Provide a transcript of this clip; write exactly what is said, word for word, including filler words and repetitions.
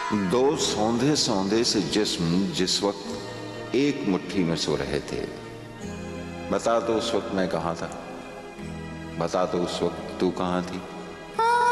दो सौंधे सौंधे से जिस्म जिस वक्त एक मुट्ठी में सो रहे थे, बता तो उस वक्त मैं कहाँ था, बता तो उस वक्त तू कहाँ थी।